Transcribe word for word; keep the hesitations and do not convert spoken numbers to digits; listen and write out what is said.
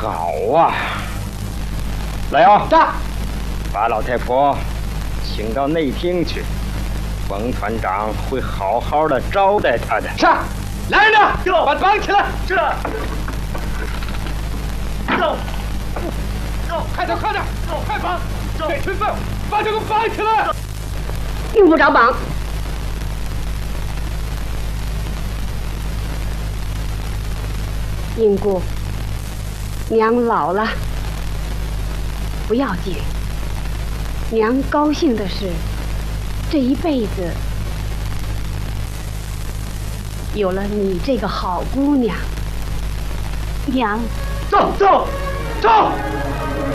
好啊！来啊！ 是。 把老太婆请到内厅去，冯团长会好好的招待她的。 是。来人呐，把他绑起来！ 是。走。走， 快点，快点，走，快绑！这群犯，把这个绑起来！ 用不着绑。英姑，娘老了，不要紧。娘高兴的是，这一辈子有了你这个好姑娘。娘， 走走走。